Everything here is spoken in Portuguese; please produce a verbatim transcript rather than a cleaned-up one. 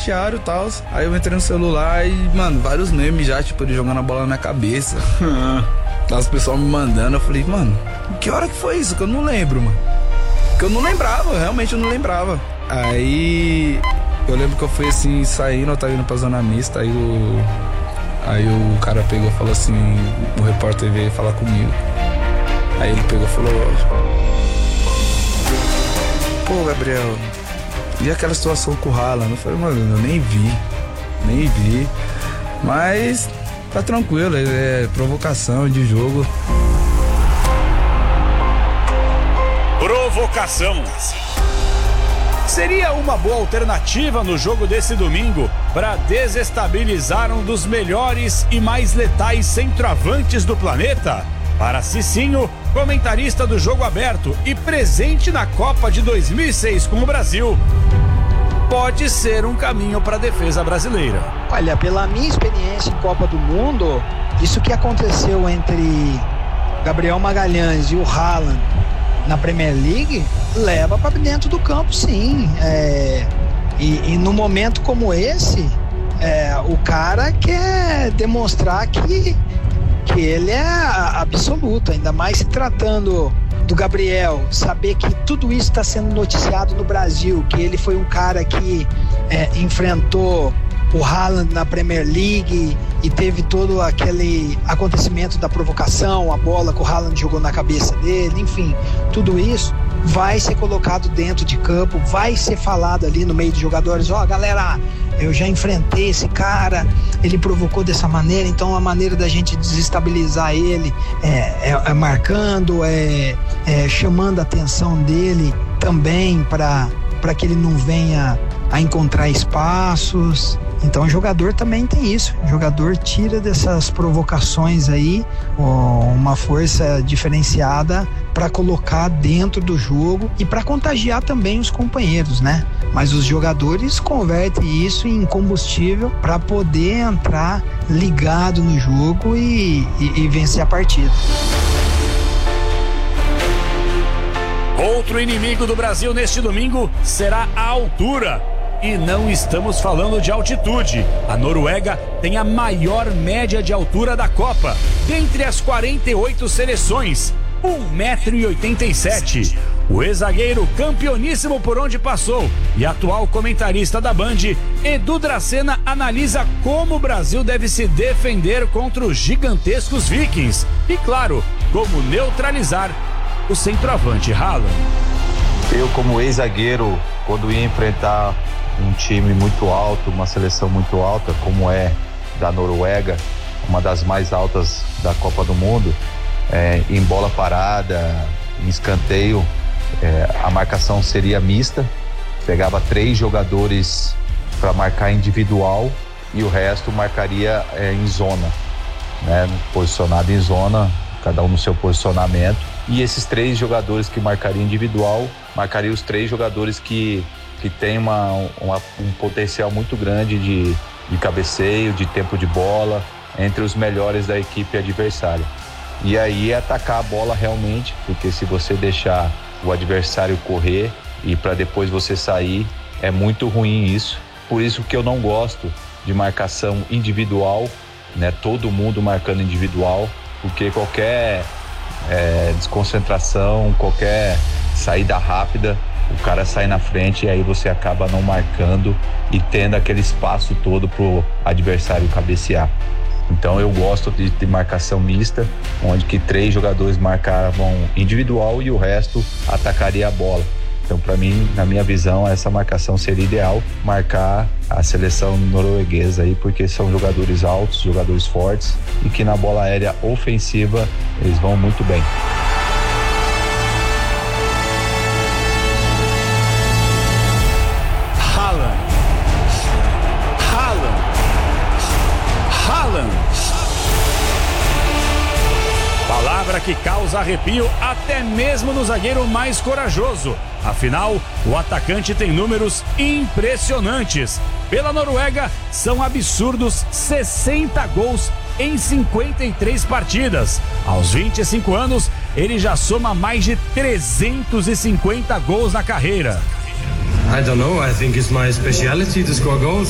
vestiário e tal. Aí eu entrei no celular e, mano, vários memes já, tipo, ele jogando a bola na minha cabeça. As pessoas me mandando, eu falei, mano, que hora que foi isso? Que eu não lembro, mano. Que eu não lembrava, realmente eu não lembrava. Aí eu lembro que eu fui assim, saindo, eu tava indo pra zona mista, aí o. Aí o cara pegou e falou assim, o repórter veio falar comigo. Aí ele pegou e falou, pô, Gabriel, e aquela situação com o Haaland? Eu falei, mano, eu nem vi, nem vi. Mas tá tranquilo, é provocação de jogo. Provocação. Seria uma boa alternativa no jogo desse domingo para desestabilizar um dos melhores e mais letais centroavantes do planeta? Para Cicinho, comentarista do Jogo Aberto e presente na Copa de dois mil e seis com o Brasil, pode ser um caminho para a defesa brasileira. Olha, pela minha experiência em Copa do Mundo, isso que aconteceu entre Gabriel Magalhães e o Haaland na Premier League leva para dentro do campo, sim. É, e, e num momento como esse, é, o cara quer demonstrar que, que ele é absoluto, ainda mais se tratando do Gabriel, saber que tudo isso está sendo noticiado no Brasil, que ele foi um cara que é, enfrentou o Haaland na Premier League e teve todo aquele acontecimento da provocação, a bola que o Haaland jogou na cabeça dele, enfim, tudo isso vai ser colocado dentro de campo, vai ser falado ali no meio de jogadores, ó, oh, galera, eu já enfrentei esse cara, ele provocou dessa maneira, então a maneira da gente desestabilizar ele é, é, é marcando, é, é chamando a atenção dele também para para que ele não venha a encontrar espaços. Então o jogador também tem isso, o jogador tira dessas provocações aí uma força diferenciada para colocar dentro do jogo e para contagiar também os companheiros, né? Mas os jogadores convertem isso em combustível para poder entrar ligado no jogo e, e, e vencer a partida. Outro inimigo do Brasil neste domingo será a altura. E não estamos falando de altitude. A Noruega tem a maior média de altura da Copa, dentre as quarenta e oito seleções, um metro e oitenta e sete. O ex-zagueiro campeoníssimo por onde passou e atual comentarista da Band, Edu Dracena, analisa como o Brasil deve se defender contra os gigantescos Vikings. E claro, como neutralizar o centroavante Haaland. Eu, como ex-zagueiro, quando ia enfrentar um time muito alto, uma seleção muito alta, como é da Noruega, uma das mais altas da Copa do Mundo, é, em bola parada, em escanteio, é, a marcação seria mista, pegava três jogadores para marcar individual e o resto marcaria é, em zona, né, posicionado em zona, cada um no seu posicionamento, e esses três jogadores que marcariam individual, marcariam os três jogadores que que tem uma, uma, um potencial muito grande de, de cabeceio, de tempo de bola, entre os melhores da equipe adversária. E aí atacar a bola realmente, porque se você deixar o adversário correr e para depois você sair, é muito ruim isso. Por isso que eu não gosto de marcação individual, né? Todo mundo marcando individual, porque qualquer é, desconcentração, qualquer saída rápida, o cara sai na frente e aí você acaba não marcando e tendo aquele espaço todo pro adversário cabecear. Então eu gosto de, de marcação mista, onde que três jogadores marcavam individual e o resto atacaria a bola. Então, para mim, na minha visão, essa marcação seria ideal, marcar a seleção norueguesa aí, porque são jogadores altos, jogadores fortes e que na bola aérea ofensiva eles vão muito bem. Palavra que causa arrepio até mesmo no zagueiro mais corajoso. Afinal, o atacante tem números impressionantes. Pela Noruega, são absurdos sessenta gols em cinquenta e três partidas. Aos vinte e cinco anos, ele já soma mais de trezentos e cinquenta gols na carreira. I don't know, I think it's my speciality to score goals.